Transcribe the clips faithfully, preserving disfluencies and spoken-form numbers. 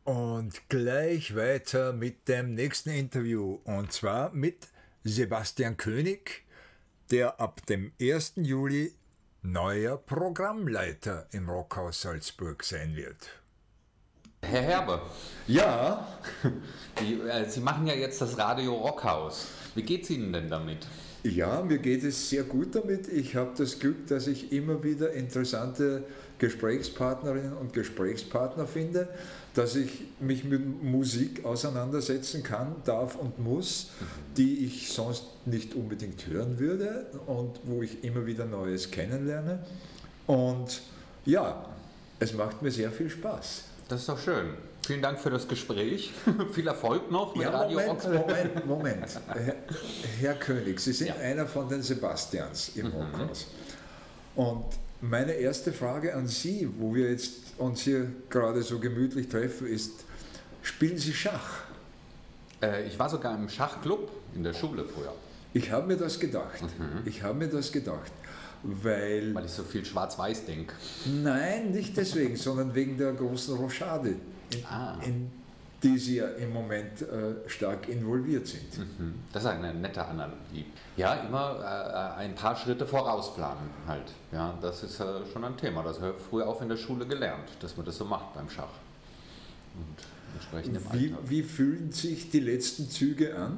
Und gleich weiter mit dem nächsten Interview, und zwar mit Sebastian König, der ab dem ersten Juli neuer Programmleiter im Rockhaus Salzburg sein wird. Herr Herbe. Ja. Die, äh, Sie machen ja jetzt das Radio Rockhaus. Wie geht's Ihnen denn damit? Ja, mir geht es sehr gut damit. Ich habe das Glück, dass ich immer wieder interessante Gesprächspartnerinnen und Gesprächspartner finde, dass ich mich mit Musik auseinandersetzen kann, darf und muss, die ich sonst nicht unbedingt hören würde und wo ich immer wieder Neues kennenlerne. Und ja, es macht mir sehr viel Spaß. Das ist doch schön. Vielen Dank für das Gespräch. Viel Erfolg noch mit ja, Radio Moment, Rockhaus. Moment, Moment. Herr, Herr König, Sie sind ja einer von den Sebastians im mhm. Rockhaus. Und meine erste Frage an Sie, wo wir jetzt uns hier gerade so gemütlich treffen, ist, spielen Sie Schach? Äh, ich war sogar im Schachclub in der Schule früher. Ich habe mir das gedacht. Mhm. Ich habe mir das gedacht. Weil, Weil ich so viel Schwarz-Weiß denke. Nein, nicht deswegen, sondern wegen der großen Rochade, in, ah. in die Sie ja im Moment äh, stark involviert sind. Mhm. Das ist eine nette Analogie. Ja, immer äh, ein paar Schritte vorausplanen halt. Ja, das ist äh, schon ein Thema. Das habe ich früher auch in der Schule gelernt, dass man das so macht beim Schach. Und entsprechend im wie, Alltag. wie fühlen sich die letzten Züge an?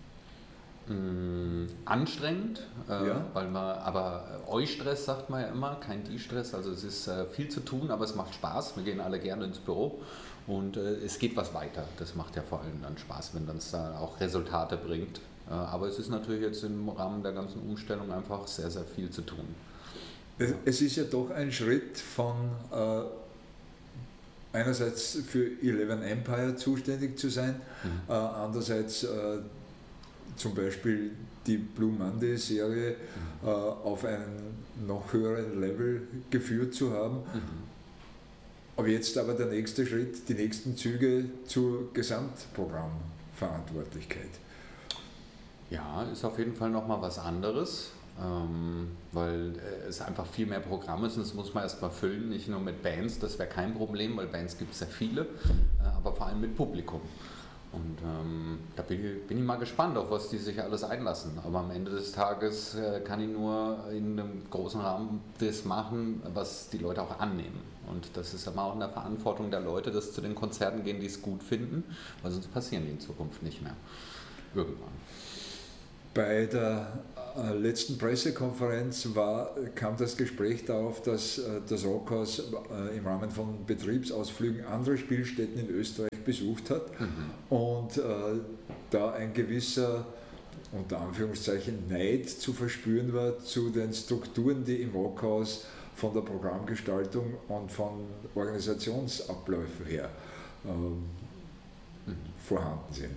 Mm, anstrengend, äh, ja. weil man, aber Eustress sagt man ja immer, kein Die-Stress, also es ist äh, viel zu tun, aber es macht Spaß, wir gehen alle gerne ins Büro und äh, es geht was weiter, das macht ja vor allem dann Spaß, wenn das dann auch Resultate bringt, äh, aber es ist natürlich jetzt im Rahmen der ganzen Umstellung einfach sehr, sehr viel zu tun. Es, es ist ja doch ein Schritt von äh, einerseits für Eleven Empire zuständig zu sein, mhm. äh, andererseits äh, zum Beispiel die Blue Monday Serie mhm. äh, auf einen noch höheren Level geführt zu haben. Mhm. Aber jetzt aber der nächste Schritt, die nächsten Züge zur Gesamtprogrammverantwortlichkeit. Ja, ist auf jeden Fall nochmal was anderes, ähm, weil es einfach viel mehr Programm ist und das muss man erstmal füllen, nicht nur mit Bands, das wäre kein Problem, weil Bands gibt es ja viele, äh, aber vor allem mit Publikum. Und ähm, da bin ich, bin ich mal gespannt, auf was die sich alles einlassen. Aber am Ende des Tages äh, kann ich nur in einem großen Rahmen das machen, was die Leute auch annehmen. Und das ist aber auch in der Verantwortung der Leute, dass zu den Konzerten gehen, die es gut finden, weil sonst passieren die in Zukunft nicht mehr. Irgendwann. Bei der äh, letzten Pressekonferenz war, kam das Gespräch darauf, dass äh, das Rockhaus äh, im Rahmen von Betriebsausflügen andere Spielstätten in Österreich besucht hat mhm. und äh, da ein gewisser, unter Anführungszeichen, Neid zu verspüren war zu den Strukturen, die im Rockhaus von der Programmgestaltung und von Organisationsabläufen her äh, mhm. vorhanden sind.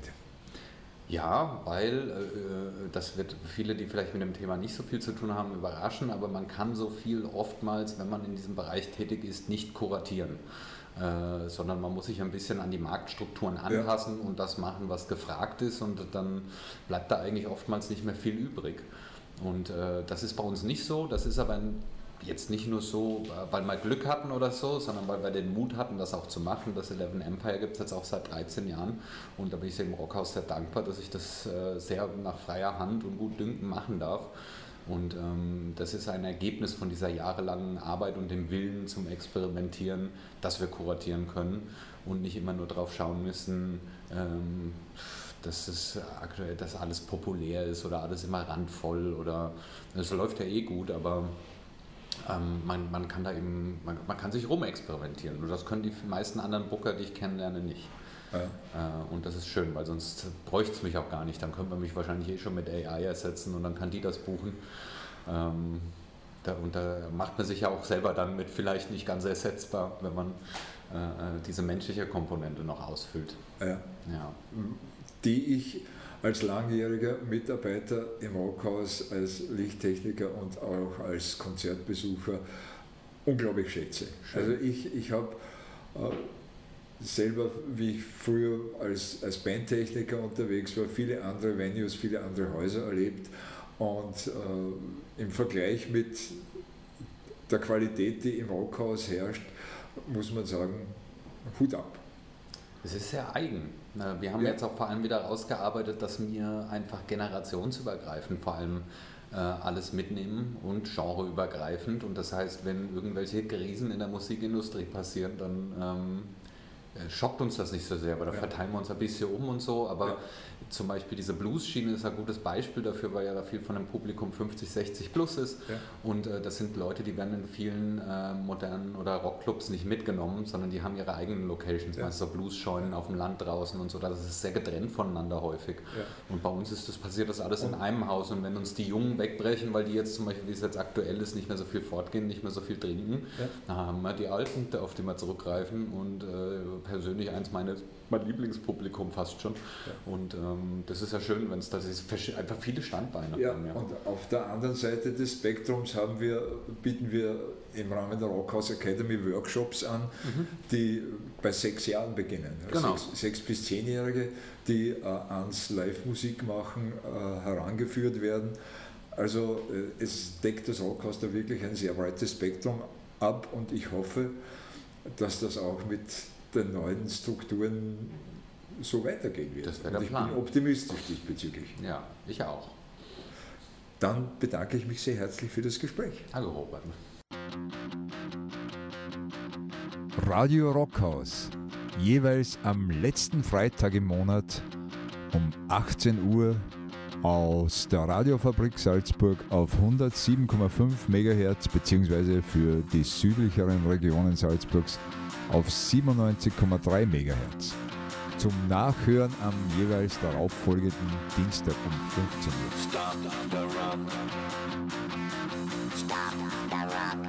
Ja, weil äh, das wird viele, die vielleicht mit dem Thema nicht so viel zu tun haben, überraschen, aber man kann so viel oftmals, wenn man in diesem Bereich tätig ist, nicht kuratieren, äh, sondern man muss sich ein bisschen an die Marktstrukturen anpassen ja. und das machen, was gefragt ist und dann bleibt da eigentlich oftmals nicht mehr viel übrig. Und äh, das ist bei uns nicht so, das ist aber ein jetzt nicht nur so, weil wir Glück hatten oder so, sondern weil wir den Mut hatten, das auch zu machen. Das Eleven Empire gibt es jetzt auch seit dreizehn Jahren und da bin ich dem Rockhaus sehr dankbar, dass ich das sehr nach freier Hand und gut Dünken machen darf. Und ähm, das ist ein Ergebnis von dieser jahrelangen Arbeit und dem Willen zum Experimentieren, dass wir kuratieren können und nicht immer nur drauf schauen müssen, ähm, dass es aktuell, dass alles populär ist oder alles immer randvoll oder es läuft ja eh gut, aber Ähm, man, man kann da eben, man, man kann sich rumexperimentieren und das können die meisten anderen Booker, die ich kennenlerne, nicht. Ja. Äh, und das ist schön, weil sonst bräuchte es mich auch gar nicht. Dann könnte man mich wahrscheinlich eh schon mit A I ersetzen und dann kann die das buchen. Ähm, da, und da macht man sich ja auch selber dann mit vielleicht nicht ganz ersetzbar, wenn man äh, diese menschliche Komponente noch ausfüllt. Ja. Ja. Die ich als langjähriger Mitarbeiter im Rockhaus, als Lichttechniker und auch als Konzertbesucher unglaublich schätze. Schön. Also ich, ich habe äh, selber, wie ich früher als, als Bandtechniker unterwegs war, viele andere Venues, viele andere Häuser erlebt und äh, im Vergleich mit der Qualität, die im Rockhaus herrscht, muss man sagen, Hut ab. Es ist sehr eigen. Wir haben ja. jetzt auch vor allem wieder rausgearbeitet, dass wir einfach generationsübergreifend vor allem äh, alles mitnehmen und genreübergreifend. Und das heißt, wenn irgendwelche Krisen in der Musikindustrie passieren, dann ähm, schockt uns das nicht so sehr, weil da ja. verteilen wir uns ein bisschen um und so. Aber ja. zum Beispiel diese Blues-Schiene ist ein gutes Beispiel dafür, weil ja da viel von dem Publikum fünfzig, sechzig plus ist. Ja. Und äh, das sind Leute, die werden in vielen äh, modernen oder Rockclubs nicht mitgenommen, sondern die haben ihre eigenen Locations, ja. meist so Blues-Scheunen auf dem Land draußen und so. Das ist sehr getrennt voneinander häufig. Ja. Und bei uns ist das, passiert das alles und in einem Haus. Und wenn uns die Jungen wegbrechen, weil die jetzt zum Beispiel, wie es jetzt aktuell ist, nicht mehr so viel fortgehen, nicht mehr so viel trinken, ja. dann haben wir die Alten, auf die wir zurückgreifen. Und äh, persönlich eins meines mein Lieblingspublikum fast schon. Ja. Und ähm, das ist ja schön, wenn es das ist, einfach viele Standbeine. Ja, haben, ja, und auf der anderen Seite des Spektrums haben wir, bieten wir im Rahmen der Rockhouse Academy Workshops an, mhm. die bei sechs Jahren beginnen. Genau. Sechs, sechs bis zehnjährige, die äh, ans Live-Musik machen, äh, herangeführt werden. Also äh, es deckt das Rockhaus da wirklich ein sehr breites Spektrum ab und ich hoffe, dass das auch mit den neuen Strukturen so weitergehen wird. Das wäre der Und ich Plan. bin optimistisch diesbezüglich. Ja, ich auch. Dann bedanke ich mich sehr herzlich für das Gespräch. Hallo Robert. Radio Rockhaus, jeweils am letzten Freitag im Monat um achtzehn Uhr aus der Radiofabrik Salzburg auf hundertsieben Komma fünf Megahertz beziehungsweise für die südlicheren Regionen Salzburgs auf siebenundneunzig Komma drei Megahertz. Zum Nachhören am jeweils darauffolgenden Dienstag um fünfzehn Uhr. Stop the rock. Stop the rock.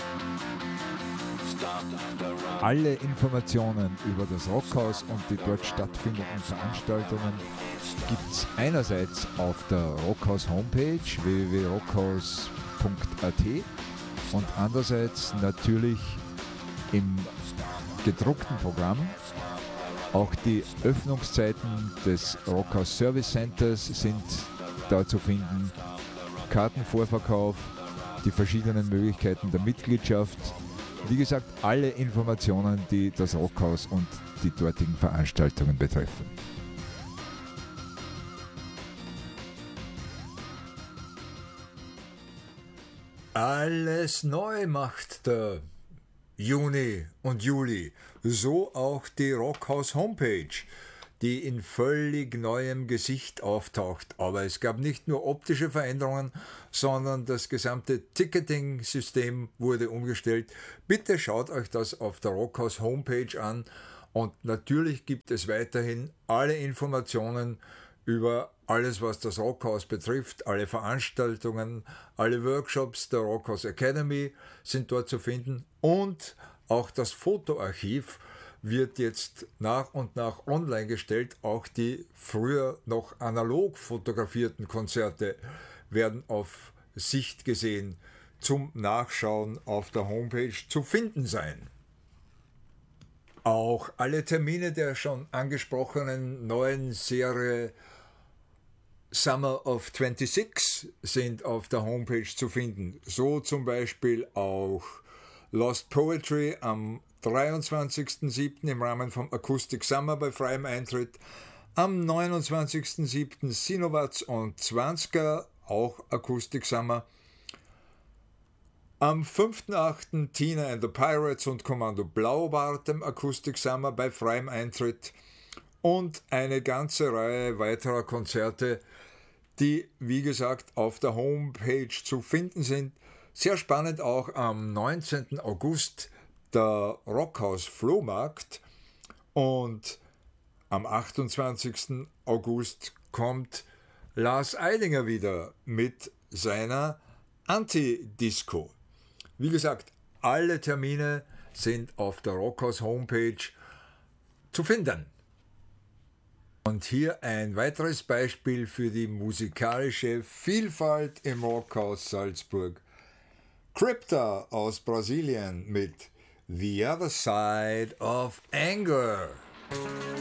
Stop the rock. Alle Informationen über das Rockhaus und die dort stattfindenden Veranstaltungen gibt es einerseits auf der Rockhaus Homepage w w w punkt rockhaus punkt a t und andererseits natürlich im gedruckten Programm. Auch die Öffnungszeiten des Rockhaus Service Centers sind da zu finden. Kartenvorverkauf, die verschiedenen Möglichkeiten der Mitgliedschaft. Wie gesagt, alle Informationen, die das Rockhaus und die dortigen Veranstaltungen betreffen. Alles neu macht der Juni und Juli, so auch die Rockhaus Homepage, die in völlig neuem Gesicht auftaucht. Aber es gab nicht nur optische Veränderungen, sondern das gesamte Ticketing-System wurde umgestellt. Bitte schaut euch das auf der Rockhaus Homepage an und natürlich gibt es weiterhin alle Informationen über alles, was das Rockhaus betrifft, alle Veranstaltungen, alle Workshops der Rockhaus Academy sind dort zu finden und auch das Fotoarchiv wird jetzt nach und nach online gestellt. Auch die früher noch analog fotografierten Konzerte werden auf Sicht gesehen zum Nachschauen auf der Homepage zu finden sein. Auch alle Termine der schon angesprochenen neuen Serie Summer of sechsundzwanzig sind auf der Homepage zu finden. So zum Beispiel auch Lost Poetry am dreiundzwanzigsten siebten im Rahmen vom Acoustic Summer bei freiem Eintritt. Am neunundzwanzigsten siebten Sinowatz und Zwanziger, auch Acoustic Summer. Am fünften achten Tina and the Pirates und Kommando Blaubart im Acoustic Summer bei freiem Eintritt. Und eine ganze Reihe weiterer Konzerte, die, wie gesagt, auf der Homepage zu finden sind. Sehr spannend auch am neunzehnten August der Rockhaus Flohmarkt und am achtundzwanzigsten August kommt Lars Eidinger wieder mit seiner Anti-Disco. Wie gesagt, alle Termine sind auf der Rockhaus Homepage zu finden. Und hier ein weiteres Beispiel für die musikalische Vielfalt im Rockhaus Salzburg. Crypta aus Brasilien mit The Other Side of Anger.